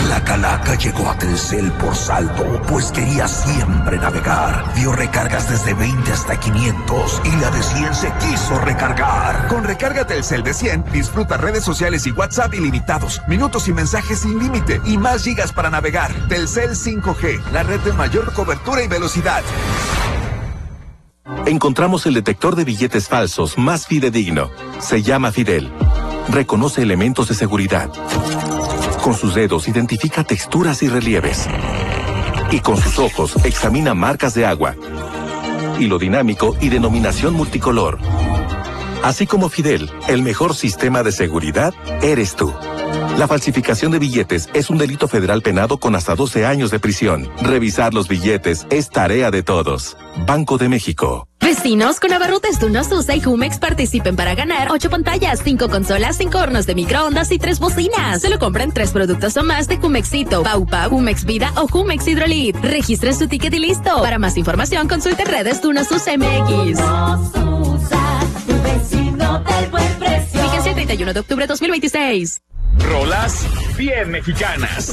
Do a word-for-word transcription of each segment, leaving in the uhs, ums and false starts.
La calaca llegó a Telcel por saldo, pues quería siempre navegar. Vio recargas desde veinte hasta quinientos y la de cien se quiso recargar. Con recarga Telcel de cien, disfruta redes sociales y WhatsApp ilimitados, minutos y mensajes sin límite y más gigas para navegar. Telcel cinco G, la red de mayor cobertura y velocidad. Encontramos el detector de billetes falsos más fidedigno. Se llama Fidel. Reconoce elementos de seguridad. Con sus dedos identifica texturas y relieves. Y con sus ojos examina marcas de agua, hilo dinámico y denominación multicolor. Así como Fidel, el mejor sistema de seguridad eres tú. La falsificación de billetes es un delito federal penado con hasta doce años de prisión. Revisar los billetes es tarea de todos. Banco de México. Vecinos, con Abarrotes Tunos Usa y Jumex participen para ganar ocho pantallas, cinco consolas, cinco hornos de microondas y tres bocinas. Solo compren tres productos o más de Jumexito, Pau Pau, Jumex Vida o Jumex Hidrolit. Registren su ticket y listo. Para más información, consulte redes Tunos Usa M X. Tu vecino del buen precio. Vigencia el treinta y uno de octubre de dos mil veintiséis. Rolas bien mexicanas.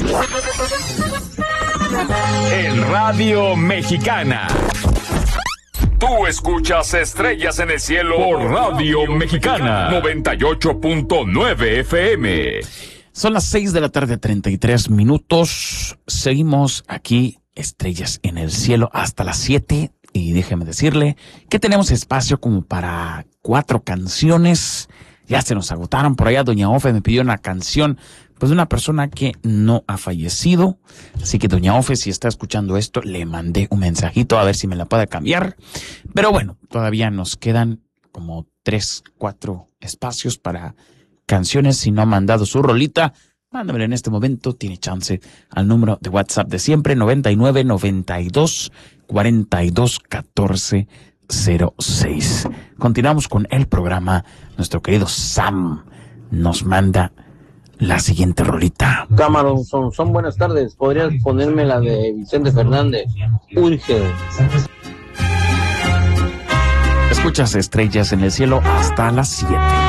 En Radio Mexicana. Tú escuchas Estrellas en el Cielo por Radio Mexicana noventa y ocho punto nueve F M. Son las seis de la tarde, treinta y tres minutos. Seguimos aquí, Estrellas en el Cielo, hasta las siete. Y déjeme decirle que tenemos espacio como para cuatro canciones. Ya se nos agotaron. Por allá Doña Ofe me pidió una canción pues de una persona que no ha fallecido. Así que Doña Ofe, si está escuchando esto, le mandé un mensajito a ver si me la puede cambiar. Pero bueno, todavía nos quedan como tres, cuatro espacios para canciones. Si no ha mandado su rolita, mándamela en este momento. Tiene chance al número de WhatsApp de siempre, noventa y nueve, noventa y dos, cuarenta y dos, catorce, cero seis. Continuamos con el programa. Nuestro querido Sam nos manda la siguiente rolita. Camarón, son, son buenas tardes. ¿Podrías ponerme la de Vicente Fernández? Urge. Escuchas Estrellas en el Cielo hasta las siete.